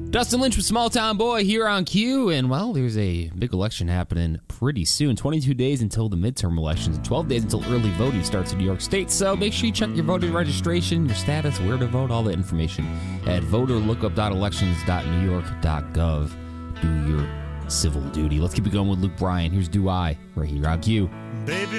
Dustin Lynch with Small Town Boy here on Q, and well, there's a big election happening pretty soon. 22 days until the midterm elections, and 12 days until early voting starts in New York State. So make sure you check your voter registration, your status, where to vote, all that information at voterlookup.elections.newyork.gov. Do your civil duty. Let's keep it going with Luke Bryan. Here's Do I, right here on Q. Baby,